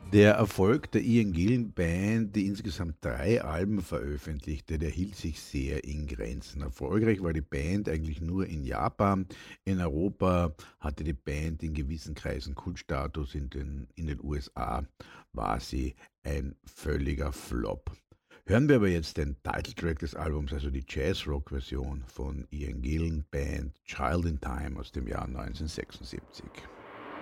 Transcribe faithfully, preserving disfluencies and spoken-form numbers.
Der Erfolg der Ian Gillan Band, die insgesamt drei Alben veröffentlichte, der hielt sich sehr in Grenzen. Erfolgreich war die Band eigentlich nur in Japan. In Europa hatte die Band in gewissen Kreisen Kultstatus, in den in den U S A war sie ein völliger Flop. Hören wir aber jetzt den Titeltrack des Albums, also die Jazz-Rock-Version von Ian Gillan Band „Child in Time“ aus dem Jahr neunzehnhundertsechsundsiebzig.